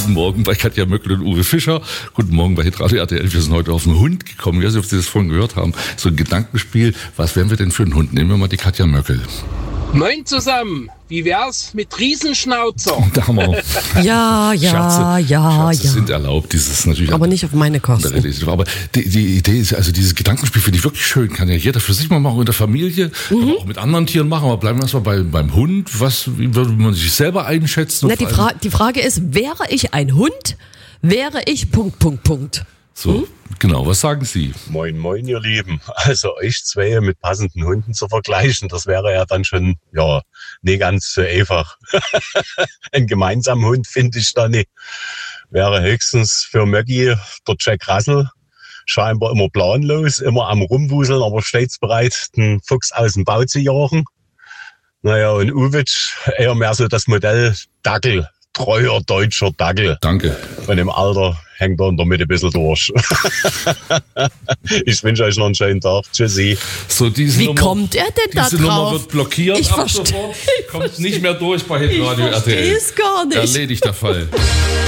Guten Morgen bei Katja Möckel und Uwe Fischer. Guten Morgen bei Hitradio RTL. Wir sind heute auf einen Hund gekommen. Ich weiß nicht, ob Sie das vorhin gehört haben. So ein Gedankenspiel. Was wären wir denn für einen Hund? Nehmen wir mal die Katja Möckel. Moin zusammen. Wie wär's mit Riesenschnauzer? Da haben wir Scherze sind erlaubt. Dieses natürlich. Aber nicht auf meine Kosten. Aber die Idee ist, also dieses Gedankenspiel finde ich wirklich schön. Kann ja jeder für sich mal machen, in der Familie, aber auch mit anderen Tieren machen. Aber bleiben wir erstmal beim Hund. Wie würde man sich selber einschätzen? Na, die Frage ist, wäre ich ein Hund, wäre ich ... So, genau, was sagen Sie? Moin, moin, ihr Lieben. Also euch zwei mit passenden Hunden zu vergleichen, das wäre ja dann schon, nicht ganz so einfach. Ein gemeinsamer Hund finde ich da nicht. Wäre höchstens für Möggi der Jack Russell. Scheinbar immer planlos, immer am Rumwuseln, aber stets bereit, den Fuchs aus dem Bau zu jagen. Naja, und Uwitsch eher mehr so das Modell Dackel. Treuer deutscher Dackel. Danke. Und im Alter hängt er in der Mitte ein bisschen durch. Ich wünsche euch noch einen schönen Tag. Tschüssi. So, Wie kommt er denn da drauf? Diese Nummer wird blockiert. Ich verstehe. Kommt nicht mehr durch bei Hitradio RTL. Ich verstehe es gar nicht. Erledigt der Fall.